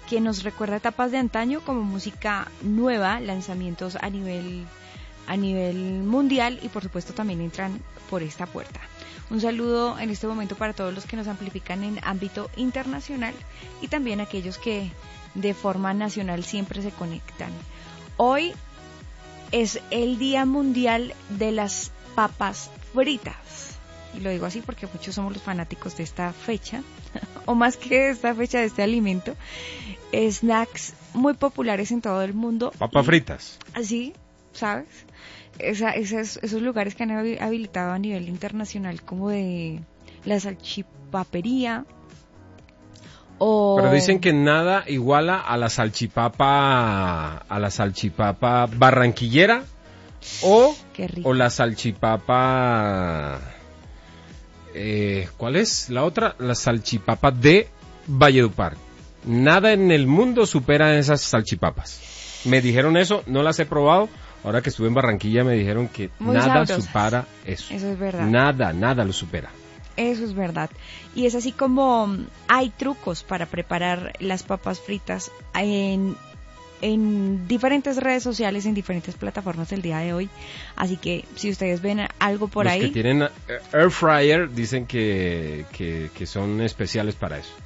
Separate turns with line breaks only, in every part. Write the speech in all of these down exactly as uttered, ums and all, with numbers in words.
que nos recuerda etapas de antaño, como música nueva, lanzamientos a nivel, a nivel mundial, y por supuesto también entran por esta puerta. Un saludo en este momento para todos los que nos amplifican en ámbito internacional y también aquellos que de forma nacional siempre se conectan. Hoy es el Día Mundial de las Papas Fritas. Y lo digo así porque muchos somos los fanáticos de esta fecha, o más que de esta fecha, de este alimento. Snacks muy populares en todo el mundo.
Papas fritas.
Así, ¿sabes? Esa, esos, esos lugares que han habilitado a nivel internacional, como de la salchipapería. O...
Pero dicen que nada iguala a la salchipapa, a la salchipapa barranquillera o, o la salchipapa, eh, ¿cuál es la otra? La salchipapa de Valledupar. Nada en el mundo supera esas salchipapas. Me dijeron eso, no las he probado. Ahora que estuve en Barranquilla me dijeron que
muy
nada
sabrosas.
supera eso.
Eso es verdad.
Nada, nada lo supera.
Eso es verdad. Y es así como hay trucos para preparar las papas fritas en, en diferentes redes sociales, en diferentes plataformas del día de hoy. Así que si ustedes ven algo por
Los
ahí...
Los que tienen air fryer dicen que, que, que son especiales para eso.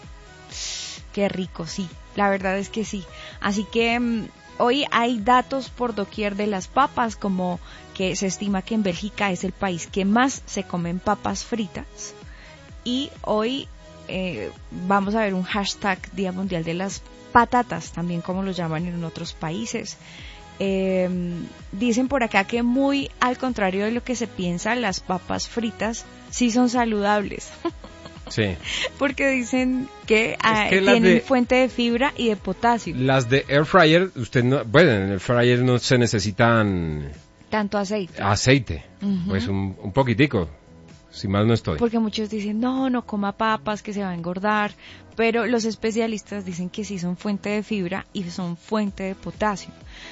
Qué rico, sí. La verdad es que sí. Así que... hoy hay datos por doquier de las papas, como que se estima que en Bélgica es el país que más se comen papas fritas. Y hoy eh, vamos a ver un hashtag Día Mundial de las Patatas, también como lo llaman en otros países. Eh, dicen por acá que muy al contrario de lo que se piensa, las papas fritas sí son saludables.
Sí.
Porque dicen que,
es que
uh, tienen
de,
fuente de fibra y de potasio.
Las de air fryer, usted no, bueno, en el air fryer no se necesitan
tanto aceite.
Aceite, uh-huh. Pues un, un poquitico, si mal no estoy.
Porque muchos dicen, no, no coma papas, que se va a engordar, pero los especialistas dicen que sí son fuente de fibra y son fuente de potasio.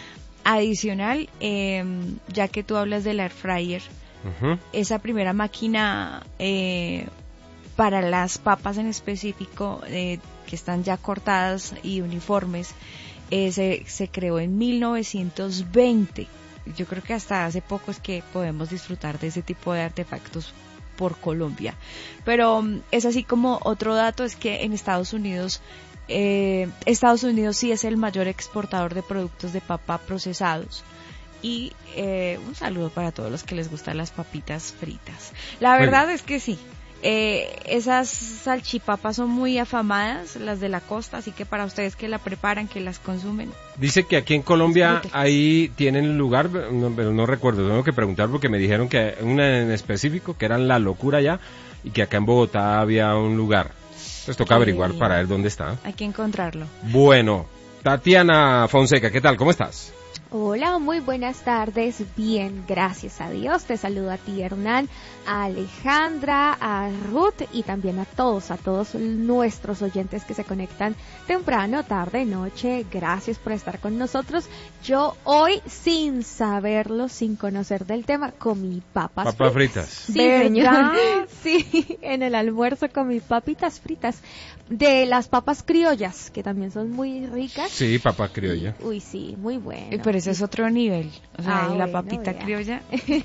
Adicional, eh, ya que tú hablas del air fryer, uh-huh. Esa primera máquina... Eh, para las papas en específico, eh, que están ya cortadas y uniformes, eh, se, se creó en mil novecientos veinte. Yo creo que hasta hace poco es que podemos disfrutar de ese tipo de artefactos por Colombia. Pero um, es así como otro dato, es que en Estados Unidos, eh, Estados Unidos sí es el mayor exportador de productos de papa procesados. Y eh, un saludo para todos los que les gustan las papitas fritas. La verdad bueno. es que sí. Eh, esas salchipapas son muy afamadas, las de la costa, así que para ustedes que la preparan, que las consumen.
Dice que aquí en Colombia ahí tienen lugar, no, pero no recuerdo, tengo que preguntar porque me dijeron que una en específico, que eran La Locura ya, y que acá en Bogotá había un lugar. Entonces toca eh, averiguar para ver dónde está.
Hay que encontrarlo.
Bueno, Tatiana Fonseca, ¿qué tal? ¿Cómo estás?
Hola, muy buenas tardes, bien, gracias a Dios, te saludo a ti Hernán, a Alejandra, a Ruth y también a todos, a todos nuestros oyentes que se conectan temprano, tarde, noche, gracias por estar con nosotros. Yo hoy, sin saberlo, sin conocer del tema, comí papas
Papas
fritas.
fritas.
Sí, señor, sí, en el almuerzo comí papitas fritas, de las papas criollas, que también son muy ricas.
Sí, papas criollas.
Uy, sí, muy bueno.
Pero ese es otro nivel, o sea,
ah,
la
bueno,
papita
vea.
criolla.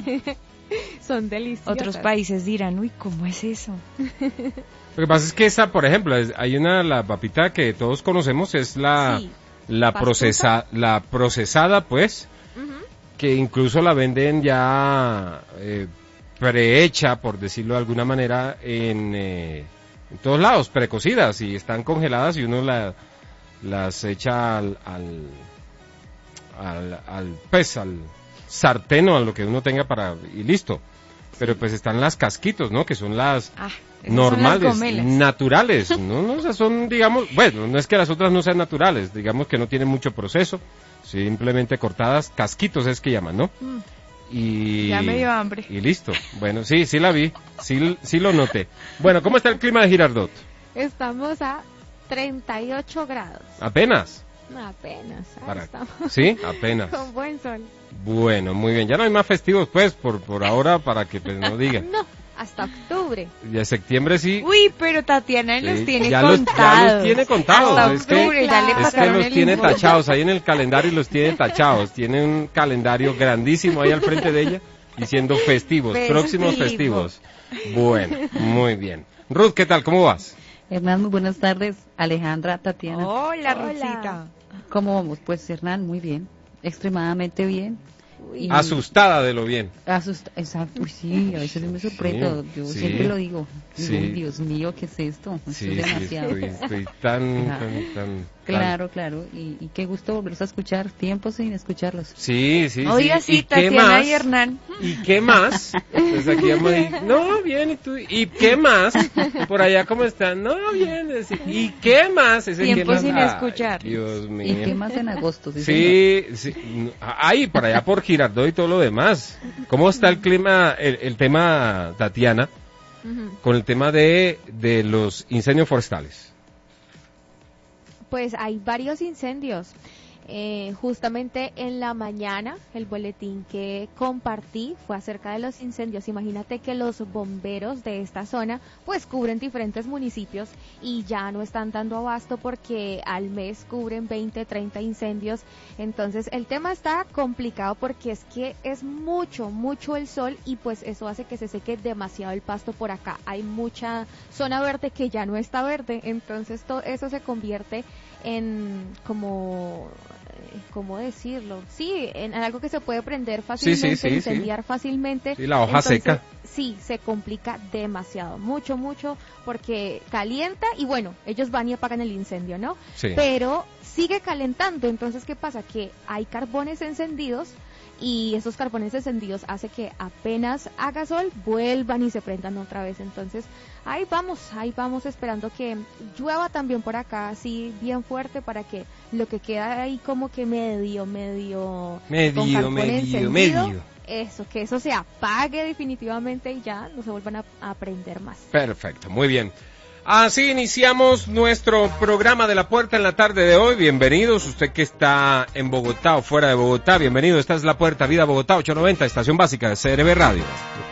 Son deliciosas.
Otros países dirán, uy, ¿cómo es eso?
Lo que pasa es que esa, por ejemplo, es, hay una, la papita que todos conocemos, es la,
sí.
la, procesa, la procesada, pues, uh-huh. que incluso la venden ya eh, prehecha, por decirlo de alguna manera, en, eh, en todos lados, precocidas, y están congeladas y uno la, las echa al, al, al, al pues, al sartén o a lo que uno tenga para, y listo. Pero pues están las casquitos, ¿no? Que son las
ah,
normales,
son las
naturales, ¿no? ¿no? O sea, son, digamos, bueno, no es que las otras no sean naturales, digamos que no tienen mucho proceso, simplemente cortadas, casquitos es que llaman, ¿no?
Mm.
Y...
Ya me dio hambre.
Y listo. Bueno, sí, sí la vi, sí, sí lo noté. Bueno, ¿cómo está el clima de Girardot?
Estamos a treinta y ocho grados.
¿Apenas?
No, apenas.
Para...
Estamos
¿Sí? Apenas.
con buen sol.
Bueno, muy bien. Ya no hay más festivos, pues, por por ahora, para que pues no digan.
No. hasta octubre.
Y de septiembre sí.
Uy, pero Tatiana
sí,
los tiene
ya
contados.
Los, ya los tiene contados.
Hasta
es
octubre,
que,
ya le
es que
pasaron
los
el
tiene
informe.
tachados ahí en el calendario y los tiene tachados. Tiene un calendario grandísimo ahí al frente de ella diciendo festivos,
Festivo.
próximos festivos. Bueno, muy bien. Ruth, ¿qué tal? ¿Cómo vas?
Hernán, muy buenas tardes. Alejandra, Tatiana.
Hola,
Hola.
Ruthcita.
¿Cómo vamos? Pues Hernán, muy bien. Extremadamente bien.
Uy.
Asustada de lo bien.
Asusta, exacto, uy, sí, a veces yo me sorprendo,
Sí,
yo
sí.
siempre lo digo, digo,
Sí.
"Uy, Dios mío, ¿qué es esto? Esto
Sí,
es
sí,
demasiado".
estoy, estoy tan,
Ajá.
tan, tan...
Claro, claro, y, y qué gusto volverlos a escuchar, tiempo sin escucharlos.
Sí, sí,
Oiga,
sí.
sí, Tatiana y Hernán.
¿Y qué más? Pues aquí ya me di- no, bien, ¿y tú? ¿Y qué más? Por allá, ¿cómo están? No, bien. es- ¿Y qué más? Ese
Tiempo
qué más-
sin
Ay,
escuchar.
Dios mío.
¿Y qué más en agosto? Sí, señor.
Sí, sí. Ahí, por allá por Girardot y todo lo demás. ¿Cómo está el clima, el, el tema, Tatiana,
Ujú.
con el tema de, de los incendios forestales?
Pues hay varios incendios. Eh, justamente en la mañana el boletín que compartí fue acerca de los incendios. Imagínate que los bomberos de esta zona pues cubren diferentes municipios y ya no están dando abasto porque al mes cubren veinte, treinta incendios. Entonces el tema está complicado porque es que es mucho, mucho el sol y pues eso hace que se seque demasiado el pasto por acá. Hay mucha zona verde que ya no está verde, entonces todo eso se convierte en como, eh, ¿cómo decirlo? Sí, en algo que se puede prender fácilmente,
Sí, sí, sí,
incendiar fácilmente.
Sí, la hoja
Entonces,
seca.
Sí, se complica demasiado, mucho, mucho, porque calienta y bueno, ellos van y apagan el incendio, ¿no?
Sí.
Pero sigue calentando, entonces, ¿qué pasa? Que hay carbones encendidos y esos carbones encendidos hace que apenas haga sol vuelvan y se prendan otra vez. Entonces ahí vamos, ahí vamos esperando que llueva también por acá así bien fuerte para que lo que queda ahí como que medio, medio, con
Medio,
carbón
medio,
encendido,
medio.
eso, que eso se apague definitivamente y ya no se vuelvan a, a prender más.
Perfecto, muy bien. Así iniciamos nuestro programa de La Puerta en la tarde de hoy. Bienvenidos, usted que está en Bogotá o fuera de Bogotá, bienvenido. Esta es La Puerta, Vida Bogotá, ochocientos noventa, estación básica de C R B Radio.